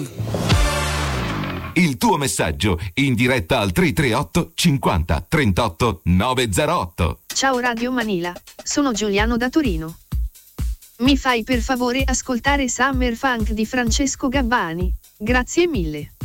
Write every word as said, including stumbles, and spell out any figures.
Il tuo messaggio in diretta al tre tre otto cinquanta trentotto novecentotto. Ciao Radio Manila, sono Giuliano da Torino. Mi fai per favore ascoltare Summer Funk di Francesco Gabbani? Grazie mille.